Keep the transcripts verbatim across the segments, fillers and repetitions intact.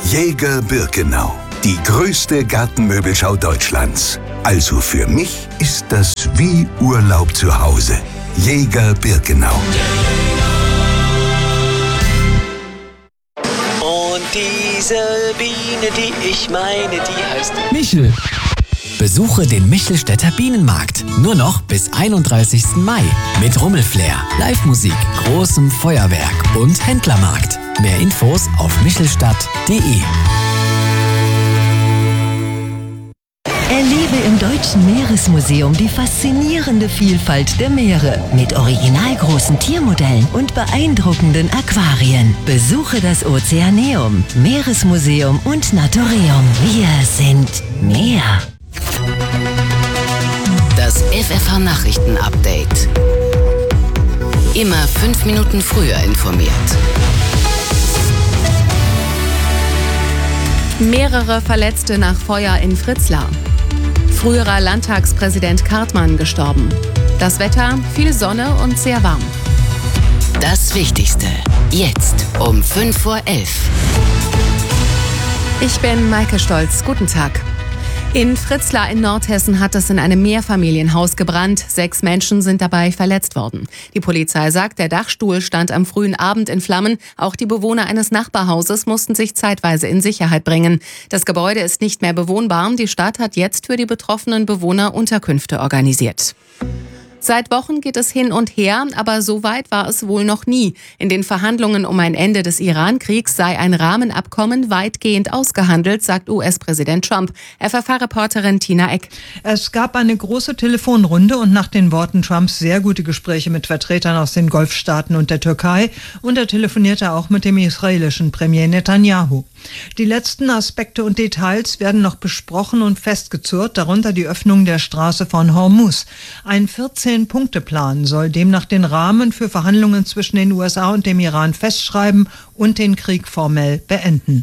Jäger Birkenau, die größte Gartenmöbelschau Deutschlands. Also für mich ist das wie Urlaub zu Hause. Jäger Birkenau. Und diese Biene, die ich meine, die heißt Michel. Besuche den Michelstädter Bienenmarkt. Nur noch bis einunddreißigsten Mai. Mit Rummelflair, Live-Musik, großem Feuerwerk und Händlermarkt. Mehr Infos auf michelstadt punkt de. Erlebe im Deutschen Meeresmuseum die faszinierende Vielfalt der Meere mit originalgroßen Tiermodellen und beeindruckenden Aquarien. Besuche das Ozeaneum, Meeresmuseum und Naturium. Wir sind Meer. Das F F H-Nachrichten-Update. Immer fünf Minuten früher informiert. Mehrere Verletzte nach Feuer in Fritzlar. Früherer Landtagspräsident Kartmann gestorben. Das Wetter, viel Sonne und sehr warm. Das Wichtigste, jetzt um fünf vor elf. Ich bin Maike Stolz. Guten Tag. In Fritzlar in Nordhessen hat es in einem Mehrfamilienhaus gebrannt. Sechs Menschen sind dabei verletzt worden. Die Polizei sagt, der Dachstuhl stand am frühen Abend in Flammen. Auch die Bewohner eines Nachbarhauses mussten sich zeitweise in Sicherheit bringen. Das Gebäude ist nicht mehr bewohnbar. Die Stadt hat jetzt für die betroffenen Bewohner Unterkünfte organisiert. Seit Wochen geht es hin und her, aber so weit war es wohl noch nie. In den Verhandlungen um ein Ende des Iran-Kriegs sei ein Rahmenabkommen weitgehend ausgehandelt, sagt U S-Präsident Trump. F F H-Reporterin Tina Eck. Es gab eine große Telefonrunde und nach den Worten Trumps sehr gute Gespräche mit Vertretern aus den Golfstaaten und der Türkei. Und er telefonierte auch mit dem israelischen Premier Netanyahu. Die letzten Aspekte und Details werden noch besprochen und festgezurrt, darunter die Öffnung der Straße von Hormuz. Ein vierzehn-Punkte-Plan soll demnach den Rahmen für Verhandlungen zwischen den U S A und dem Iran festschreiben und den Krieg formell beenden.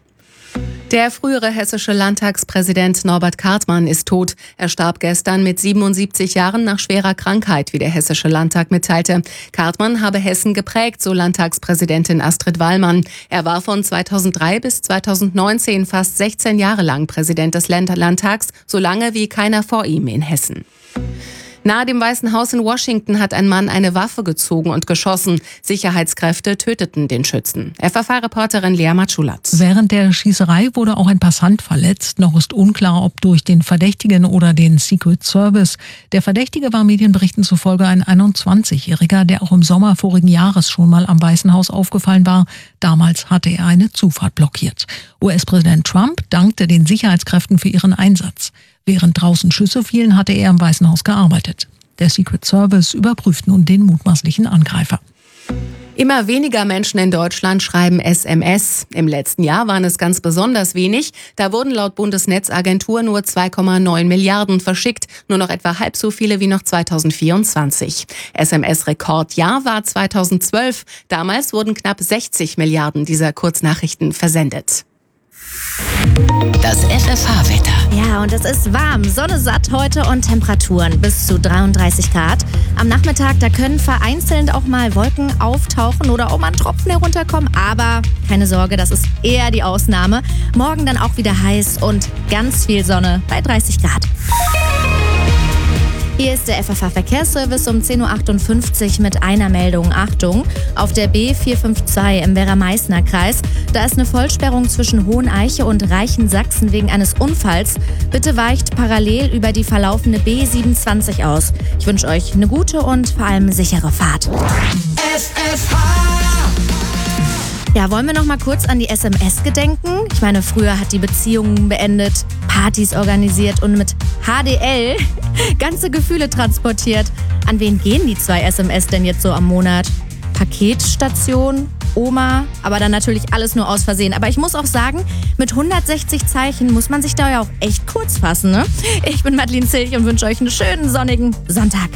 Der frühere hessische Landtagspräsident Norbert Kartmann ist tot. Er starb gestern mit siebenundsiebzig Jahren nach schwerer Krankheit, wie der Hessische Landtag mitteilte. Kartmann habe Hessen geprägt, so Landtagspräsidentin Astrid Wallmann. Er war von zweitausenddrei bis zweitausendneunzehn fast sechzehn Jahre lang Präsident des Landtags, so lange wie keiner vor ihm in Hessen. Nahe dem Weißen Haus in Washington hat ein Mann eine Waffe gezogen und geschossen. Sicherheitskräfte töteten den Schützen. F F H-Reporterin Lea Matschulat. Während der Schießerei wurde auch ein Passant verletzt. Noch ist unklar, ob durch den Verdächtigen oder den Secret Service. Der Verdächtige war Medienberichten zufolge ein einundzwanzigjähriger, der auch im Sommer vorigen Jahres schon mal am Weißen Haus aufgefallen war. Damals hatte er eine Zufahrt blockiert. U S-Präsident Trump dankte den Sicherheitskräften für ihren Einsatz. Während draußen Schüsse fielen, hatte er im Weißen Haus gearbeitet. Der Secret Service überprüft nun den mutmaßlichen Angreifer. Immer weniger Menschen in Deutschland schreiben S M S. Im letzten Jahr waren es ganz besonders wenig. Da wurden laut Bundesnetzagentur nur zwei Komma neun Milliarden verschickt. Nur noch etwa halb so viele wie noch zweitausendvierundzwanzig. S M S-Rekordjahr war zweitausendzwölf. Damals wurden knapp sechzig Milliarden dieser Kurznachrichten versendet. Das F F H-Wetter. Ja, und es ist warm. Sonne satt heute und Temperaturen bis zu dreiunddreißig Grad. Am Nachmittag, da können vereinzelt auch mal Wolken auftauchen oder auch mal ein Tropfen herunterkommen. Aber keine Sorge, das ist eher die Ausnahme. Morgen dann auch wieder heiß und ganz viel Sonne bei dreißig Grad. Hier ist der F F H-Verkehrsservice um zehn Uhr achtundfünfzig mit einer Meldung. Achtung, auf der B vierhundertzweiundfünfzig im Werra-Meißner-Kreis. Da ist eine Vollsperrung zwischen Hoheneiche und Reichensaxen wegen eines Unfalls. Bitte weicht parallel über die verlaufende B siebenundzwanzig aus. Ich wünsche euch eine gute und vor allem sichere Fahrt. F F H. Ja, wollen wir noch mal kurz an die S M S gedenken? Ich meine, früher hat die Beziehungen beendet, Partys organisiert und mit H D L ganze Gefühle transportiert. An wen gehen die zwei S M S denn jetzt so am Monat? Paketstation, Oma, aber dann natürlich alles nur aus Versehen. Aber ich muss auch sagen, mit hundertsechzig Zeichen muss man sich da ja auch echt kurz fassen, ne? Ich bin Madeline Zilch und wünsche euch einen schönen sonnigen Sonntag.